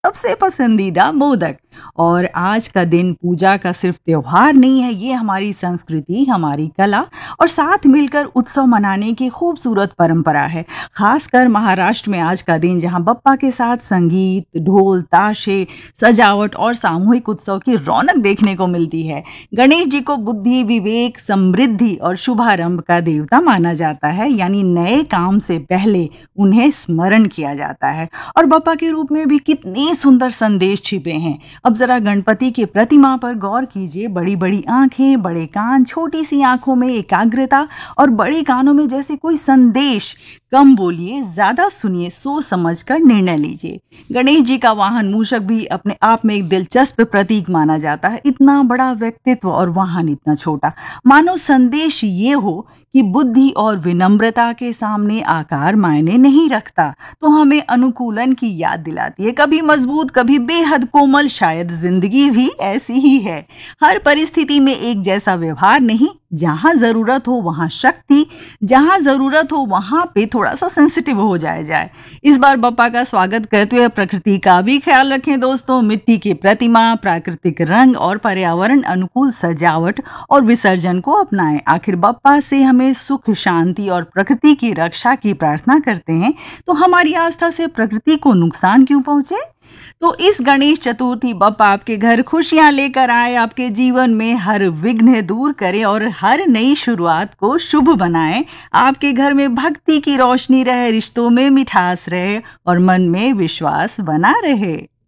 सबसे पसंदीदा मोदक। और आज का दिन पूजा का सिर्फ त्योहार नहीं है, ये हमारी संस्कृति, हमारी कला और साथ मिलकर उत्सव मनाने की खूबसूरत परंपरा है। खासकर महाराष्ट्र में आज का दिन, जहां बप्पा के साथ संगीत, ढोल, ताशे, सजावट और सामूहिक उत्सव की रौनक देखने को मिलती है। गणेश जी को बुद्धि, विवेक, समृद्धि और शुभारंभ का देवता माना जाता है, यानी नए काम से पहले उन्हें स्मरण किया जाता है। और बप्पा के रूप में भी कितने सुंदर संदेश छिपे हैं। अब जरा गणपति की प्रतिमा पर गौर कीजिए। बड़ी बड़ी आंखें, बड़े कान, छोटी सी आंखों में एकाग्रता और बड़े कानों में जैसे कोई संदेश। कम बोलिए, ज्यादा सुनिए, सोच समझ कर निर्णय लीजिए। गणेश जी का वाहन मूषक भी अपने आप में एक दिलचस्प प्रतीक माना जाता है। इतना बड़ा व्यक्तित्व और वाहन इतना छोटा। मानो संदेश ये हो कि बुद्धि और विनम्रता के सामने आकार मायने नहीं रखता। तो हमें अनुकूलन की याद दिलाती है, कभी मजबूत, कभी बेहद कोमल। शायद जिंदगी भी ऐसी ही है, हर परिस्थिति में एक जैसा व्यवहार नहीं। जहां जरूरत हो वहां शक्ति, जहां जरूरत हो वहां पे थोड़ा सा सेंसिटिव हो जाए। इस बार बप्पा का स्वागत करते हुए प्रकृति का भी ख्याल रखें दोस्तों। मिट्टी की प्रतिमा, प्राकृतिक रंग और पर्यावरण अनुकूल सजावट और विसर्जन को अपनाएं। आखिर बप्पा से हमें सुख, शांति और प्रकृति की रक्षा की प्रार्थना करते हैं, तो हमारी आस्था से प्रकृति को नुकसान क्यों पहुंचे। तो इस गणेश चतुर्थी बप्पा आपके घर खुशियां लेकर आए, आपके जीवन में हर विघ्न दूर करे और हर नई शुरुआत को शुभ बनाए। आपके घर में भक्ति की रोशनी रहे, रिश्तों में मिठास रहे और मन में विश्वास बना रहे।